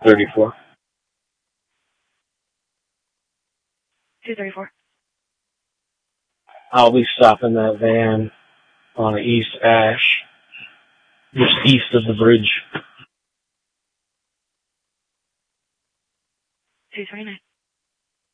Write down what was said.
34. 234. I'll be stopping that van on East Ash, just east of the bridge. 229.